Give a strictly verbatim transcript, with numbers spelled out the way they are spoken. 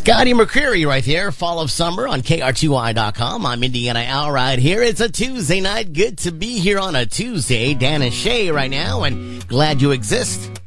Scotty McCreery right there, Fall of Summer on K R two I dot com. I'm Indiana Al right here. It's a Tuesday night. Good to be here on a Tuesday. Dan and Shay right now, and glad you exist.